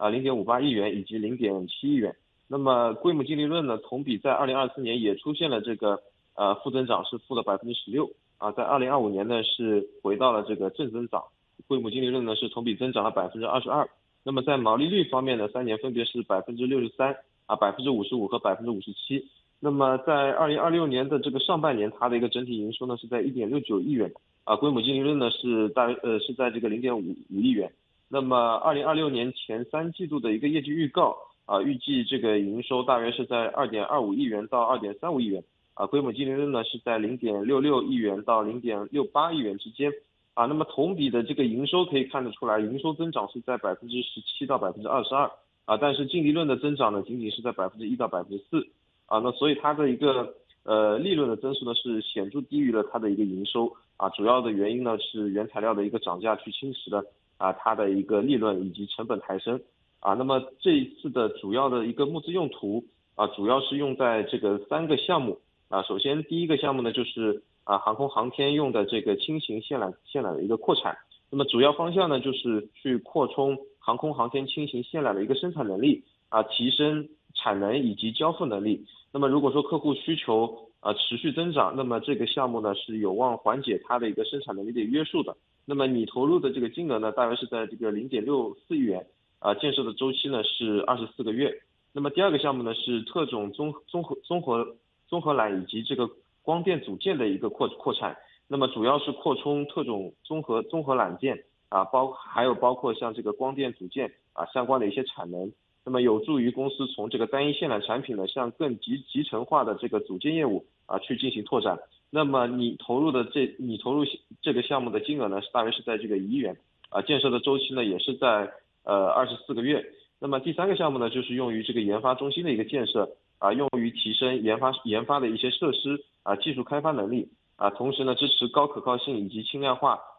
0.58亿元以及0.7亿元。那么规模净利润呢，同比在2024年也出现了这个负增长，是负了16%啊，在2025年呢是回到了这个正增长，规模净利润呢是同比增长了22%。那么在毛利率方面呢，3年分别是63%啊、55%和57%。那么在2026年的这个上半年，它的一个整体营收呢是在1.69亿元啊，规模净利润呢是是在这个0.55亿元。那么2026年前3季度的一个业绩预告啊，预计这个营收大约是在2.25亿元到2.35亿元啊，规模净利润呢是在0.66亿元到0.68亿元之间啊。那么同比的这个营收可以看得出来，营收增长是在17%到22%啊，但是净利润的增长呢仅仅是在1%到4%啊。那所以它的一个利润的增速呢是显著低于了它的一个营收啊，主要的原因呢是原材料的一个涨价去侵蚀了它的一个利润以及成本抬升啊。那么这一次的主要的一个募资用途啊，主要是用在这个3个项目啊。首先第一个项目呢就是航空航天用的这个轻型线缆的一个扩产，那么主要方向呢就是去扩充航空航天轻型线缆的一个生产能力啊，提升产能以及交付能力。那么如果说客户需求持续增长，那么这个项目呢是有望缓解它的一个生产能力的约束的。那么你投入的这个金额呢，大约是在这个0.64亿元啊，建设的周期呢是24个月。那么第二个项目呢是特种综合缆以及这个光电组件的一个扩产，那么主要是扩充特种综合缆件啊，还有包括像这个光电组件啊相关的一些产能。那么有助于公司从这个单一线缆产品呢，向更集成化的这个组件业务啊去进行拓展。那么你投入这个项目的金额呢，大约是在这个1亿元啊，建设的周期呢也是在24个月。那么第三个项目呢，就是用于这个研发中心的一个建设啊，用于提升研发的一些设施啊技术开发能力啊，同时呢支持高可靠性以及轻量化